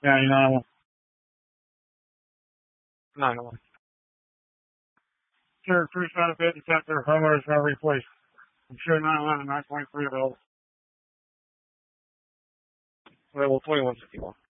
Yeah, 911. Sure, cruise benefit and set their homeowners going to replace. I'm sure 911 923 available. Available 2161.